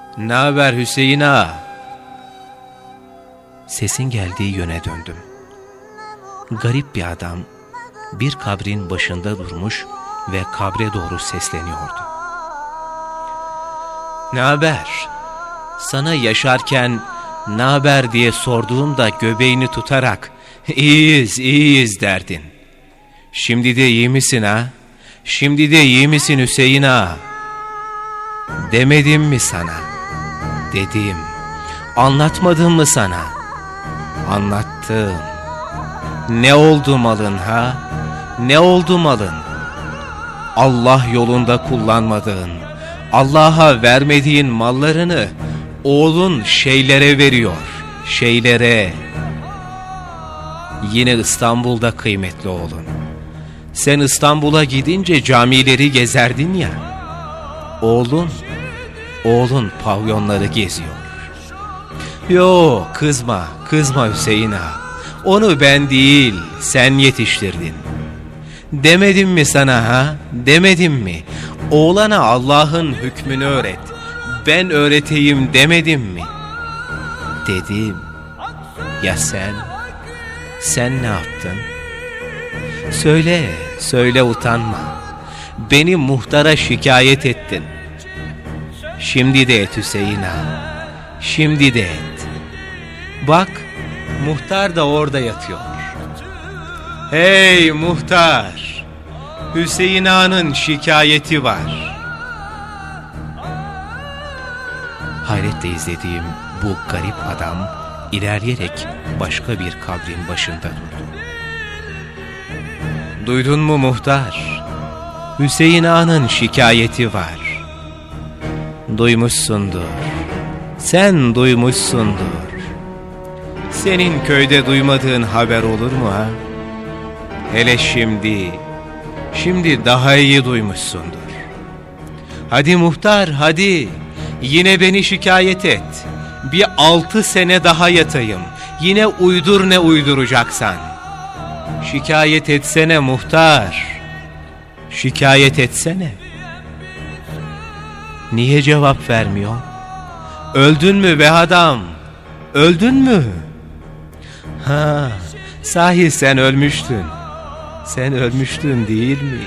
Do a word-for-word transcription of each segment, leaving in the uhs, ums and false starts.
"Ne haber Hüseyin ağa?" Sesin geldiği yöne döndüm. Garip bir adam bir kabrin başında durmuş ve kabre doğru sesleniyordu. "Ne haber? Sana yaşarken ne haber diye sorduğumda göbeğini tutarak iyiyiz iyiyiz derdin. Şimdi de iyi misin ha? Şimdi de iyi misin Hüseyin ağa? Demedim mi sana? Dedim. Anlatmadım mı sana? Anlattım. Ne oldu malın ha? Ne oldu malın? Allah yolunda kullanmadığın, Allah'a vermediğin mallarını oğlun şeylere veriyor, şeylere. Yine İstanbul'da kıymetli oğlun. Sen İstanbul'a gidince camileri gezerdin ya. Oğlun, oğlun pavyonları geziyor. Yo, kızma, kızma Hüseyin ağa. Onu ben değil, sen yetiştirdin. Demedim mi sana ha? Demedim mi? Oğlana Allah'ın hükmünü öğret. Ben öğreteyim demedim mi? Dedim. Ya sen? Sen ne yaptın? Söyle, söyle utanma. Beni muhtara şikayet ettin. Şimdi de et Hüseyin ağa. Şimdi de et. Bak, muhtar da orada yatıyor. Hey muhtar! Hüseyin ağanın şikayeti var. Hayretle izlediğim bu garip adam ilerleyerek başka bir kabrin başında durdu. Duydun mu muhtar? Hüseyin ağanın şikayeti var. Duymuşsundur. Sen duymuşsundur. Senin köyde duymadığın haber olur mu ha? Hele şimdi, şimdi daha iyi duymuşsundur. Hadi muhtar, hadi. Yine beni şikayet et. Bir altı sene daha yatayım. Yine uydur ne uyduracaksan. Şikayet etsene muhtar. Şikayet etsene. Niye cevap vermiyor? Öldün mü be adam? Öldün mü? Ha, sahi sen ölmüştün. Sen ölmüştün değil mi?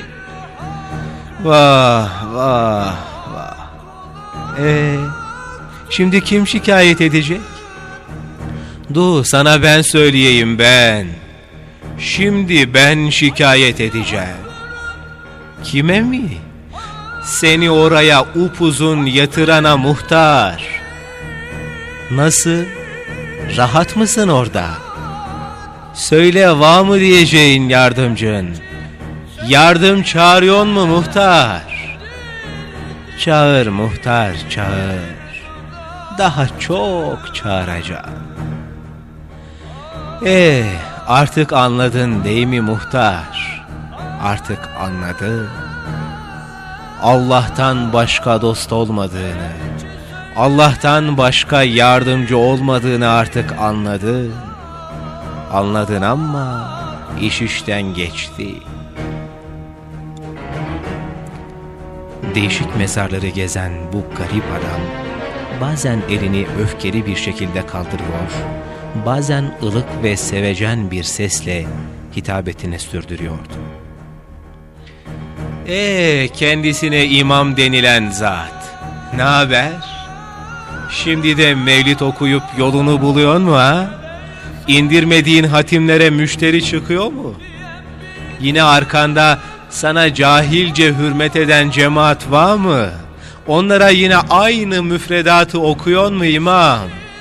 Vah vah vah. Ee, şimdi kim şikayet edecek? Dur sana ben söyleyeyim ben. Şimdi ben şikayet edeceğim. Kime mi? Seni oraya upuzun yatırana muhtar. Nasıl? Rahat mısın orada? Söyle var mı diyeceğin yardımcın? Yardım çağırıyor mu muhtar? Çağır muhtar çağır. Daha çok çağıracağım. Eh artık anladın değil mi muhtar? Artık anladın. Allah'tan başka dost olmadığını, Allah'tan başka yardımcı olmadığını artık anladın. Anladın ama iş işten geçti. Değişik mezarları gezen bu garip adam bazen elini öfkeli bir şekilde kaldırıyor, bazen ılık ve sevecen bir sesle hitabetini sürdürüyordu. Eee kendisine imam denilen zat, ne haber? Şimdi de mevlid okuyup yolunu buluyor mu ha? İndirmediğin hatimlere müşteri çıkıyor mu? Yine arkanda sana cahilce hürmet eden cemaat var mı? Onlara yine aynı müfredatı okuyor mu imam?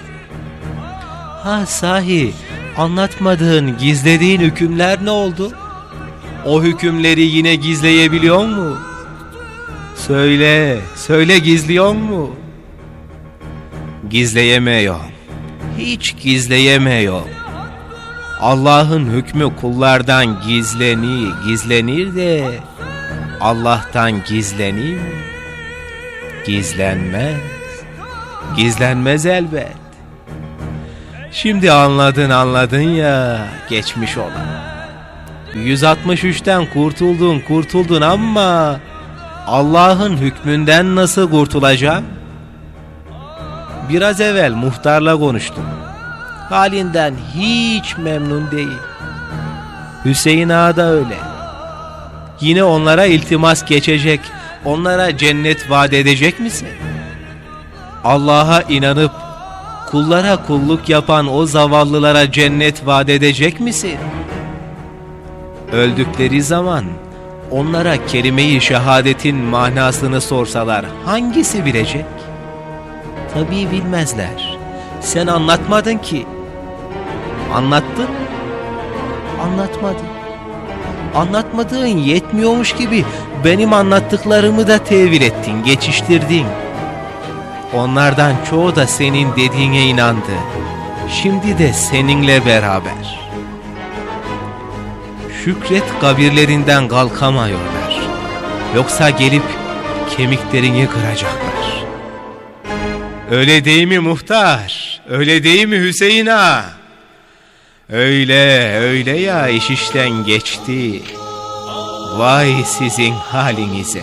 Ha sahi, anlatmadığın, gizlediğin hükümler ne oldu? O hükümleri yine gizleyebiliyor mu? Söyle, söyle gizliyor mu? Gizleyemiyor. Hiç gizleyemiyor. Allah'ın hükmü kullardan gizlenir, gizlenir de Allah'tan gizlenir mi? Gizlenmez. Gizlenmez elbet. Şimdi anladın anladın ya, geçmiş olan. yüz altmış üçten kurtuldun kurtuldun ama Allah'ın hükmünden nasıl kurtulacağım? biraz evvel muhtarla konuştum. Halinden hiç memnun değil. Hüseyin Ağa da öyle. Yine onlara iltimas geçecek, onlara cennet vaat edecek misin? Allah'a inanıp kullara kulluk yapan o zavallılara cennet vaat edecek misin? Öldükleri zaman onlara kelime-i şehadetin manasını sorsalar hangisi bilecek? Tabii bilmezler. Sen anlatmadın ki. Anlattın? Anlatmadın. Anlatmadığın yetmiyormuş gibi benim anlattıklarımı da tevil ettin, geçiştirdin. Onlardan çoğu da senin dediğine inandı. Şimdi de seninle beraber. Şükret, kabirlerinden kalkamıyorlar. Yoksa gelip kemiklerini kıracaklar. Öyle değil mi muhtar? Öyle değil mi Hüseyin Ağa? Öyle, öyle ya, iş işten geçti. Vay sizin halinize.